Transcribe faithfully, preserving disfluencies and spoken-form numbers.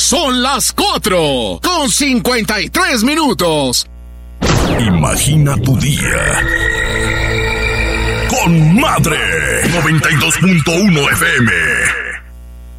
Son las cuatro con cincuenta y tres minutos. Imagina tu día con Madre noventa y dos punto uno F M.